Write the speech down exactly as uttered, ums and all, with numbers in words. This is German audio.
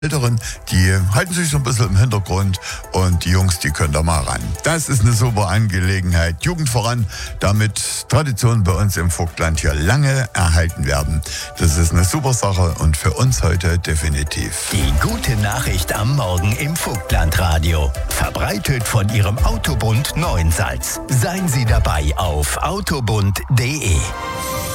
Älteren, die halten sich so ein bisschen im Hintergrund und die Jungs, die können da mal ran. Das ist eine super Angelegenheit. Jugend voran, damit Traditionen bei uns im Vogtland hier lange erhalten werden. Das ist eine super Sache und für uns heute definitiv. Die gute Nachricht am Morgen im Vogtlandradio. Verbreitet von Ihrem Autobund Neuensalz. Seien Sie dabei auf autobund punkt de.